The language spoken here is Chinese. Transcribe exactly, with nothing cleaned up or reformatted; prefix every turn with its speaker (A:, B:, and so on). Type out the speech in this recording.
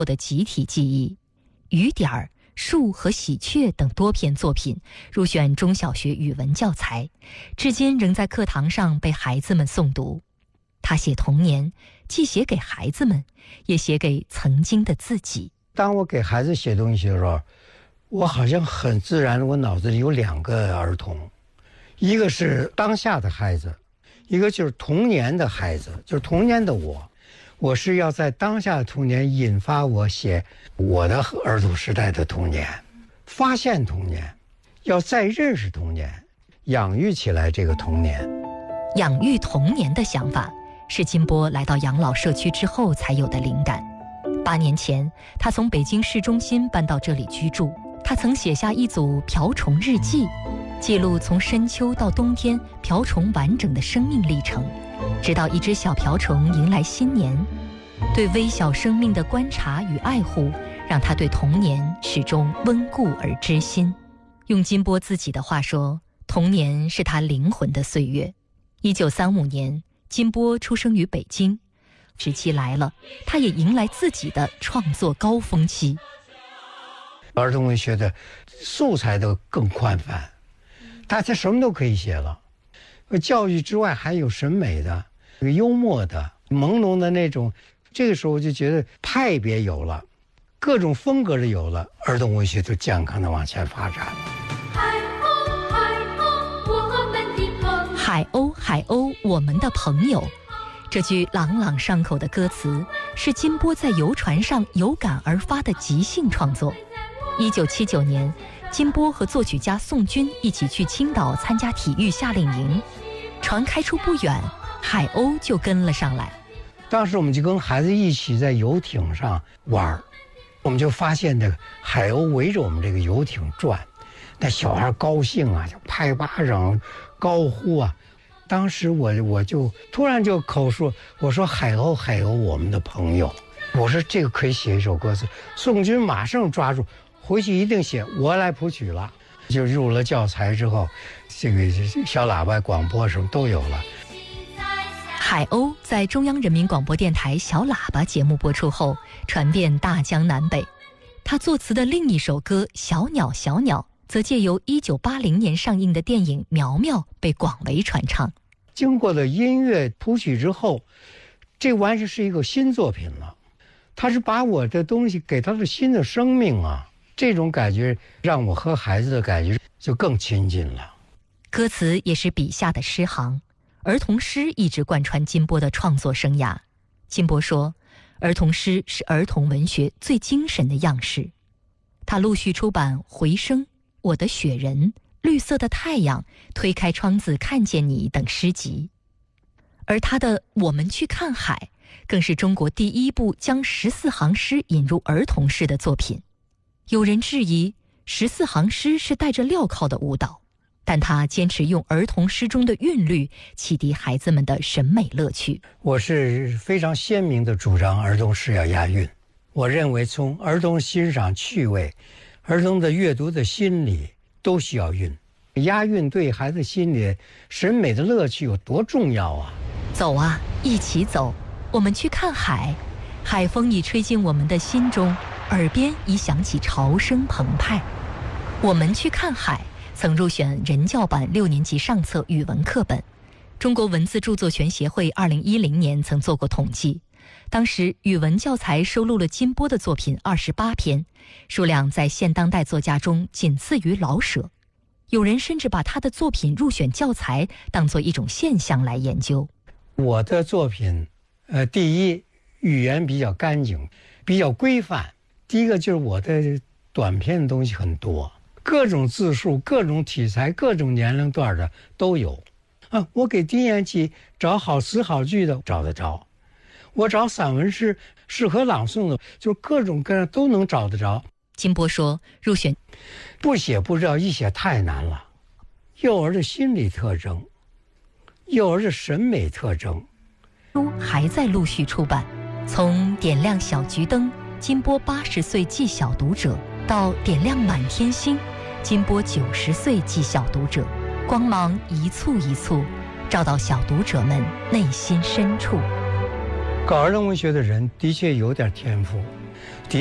A: 我的集体记忆，雨点儿、树和喜鹊等多篇作品入选中小学语文教材，至今仍在课堂上被孩子们诵读。他写童年，既写给孩子们，也写给曾经的自己。
B: 当我给孩子写东西的时候，我好像很自然，我脑子里有两个儿童，一个是当下的孩子，一个就是童年的孩子，就是童年的我。我是要在当下的童年引发我写我的儿童时代的童年，发现童年，要再认识童年，养育起来这个童年。
A: 养育童年的想法是金波来到养老社区之后才有的灵感。八年前，他从北京市中心搬到这里居住。他曾写下一组瓢虫日记，记录从深秋到冬天瓢虫完整的生命历程，直到一只小瓢虫迎来新年。对微小生命的观察与爱护，让他对童年始终温故而知新。用金波自己的话说，童年是他灵魂的岁月。一九三五年，金波出生于北京，时期来了，他也迎来自己的创作高峰期。
B: 儿童文学的素材都更宽泛，大家什么都可以写了。教育之外还有审美的、幽默的、朦胧的那种。这个时候我就觉得派别有了，各种风格的有了，儿童文学就健康的往前发展。
A: 海鸥海鸥我们的朋友，海鸥海鸥我们的朋友，这句朗朗上口的歌词是金波在游船上有感而发的即兴创作。一九七九年，金波和作曲家宋军一起去青岛参加体育夏令营，船开出不远，海鸥就跟了上来。
B: 当时我们就跟孩子一起在游艇上玩，我们就发现这个海鸥围着我们这个游艇转，那小孩高兴啊，就拍巴掌、高呼啊。当时我我就突然就口述，我说海鸥海鸥我们的朋友，我说这个可以写一首歌词。宋军马上抓住，回去一定写，我来谱曲了。就入了教材之后，这个小喇叭广播什么都有了。
A: 海鸥在中央人民广播电台小喇叭节目播出后，传遍大江南北。他作词的另一首歌《小鸟小鸟》则借由一九八零年上映的电影《苗苗》被广为传唱。
B: 经过了音乐谱曲之后，这完全是一个新作品了。他是把我的东西给他的新的生命啊，这种感觉让我和孩子的感觉就更亲近了。
A: 歌词也是笔下的诗行，儿童诗一直贯穿金波的创作生涯。金波说，儿童诗是儿童文学最精神的样式。他陆续出版《回声》、《我的雪人》、《绿色的太阳》、《推开窗子看见你》等诗集。而他的《我们去看海》更是中国第一部将十四行诗引入儿童诗的作品。有人质疑十四行诗是带着镣铐的舞蹈，但他坚持用儿童诗中的韵律启迪孩子们的审美乐趣。
B: 我是非常鲜明地主张儿童诗要押韵。我认为从儿童欣赏趣味、儿童的阅读的心理都需要韵。押韵对孩子心理审美的乐趣有多重要啊！
A: 走啊，一起走，我们去看海。海风已吹进我们的心中，耳边已响起潮声澎湃。我们去看海曾入选人教版六年级上册语文课本。中国文字著作权协会二零一零年曾做过统计，当时语文教材收录了金波的作品二十八篇，数量在现当代作家中仅次于老舍。有人甚至把他的作品入选教材当作一种现象来研究。
B: 我的作品，呃，第一，语言比较干净，比较规范。第一个就是我的短篇的东西很多，各种字数、各种题材、各种年龄段的都有。啊，我给低年级找好词好句的找得着，我找散文诗适合朗诵的，就各种各样都能找得着。
A: 金波说，入选
B: 不写不知道，一写太难了。幼儿的心理特征，幼儿的审美特征，
A: 还在陆续出版。从点亮小桔灯，金波八十岁记小读者，到点亮满天星，金波九十岁记小读者，光芒一簇一簇，照到小读者们内心深处。
B: 搞儿童文学的人的确有点天赋。